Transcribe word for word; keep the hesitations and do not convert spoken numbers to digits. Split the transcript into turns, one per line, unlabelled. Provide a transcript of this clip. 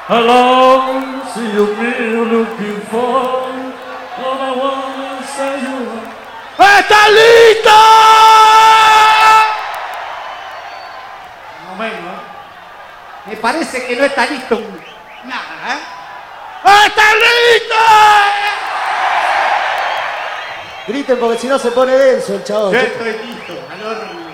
Hello, see you me looking for all I want is say you are. ¡Está listo! No menos, ¿eh?
Me parece que no está listo nada, ¿eh?
¡Está listo!
Griten porque si no se pone denso el chabón.
Yo estoy listo, calor.